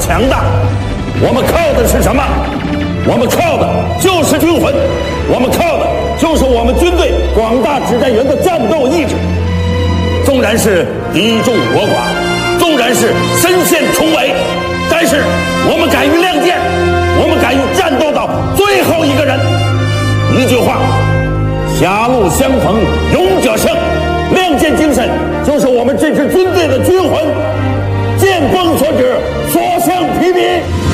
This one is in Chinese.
强大。我们靠的是什么？我们靠的就是军魂，我们靠的就是我们军队广大指战员的战斗意志。纵然是敌众我寡，纵然是身陷重围，但是我们敢于亮剑，我们敢于战斗到最后一个人。一句话，狭路相逢勇者胜，亮剑精神就是我们这支军队的军魂。剑锋所指，所向披靡。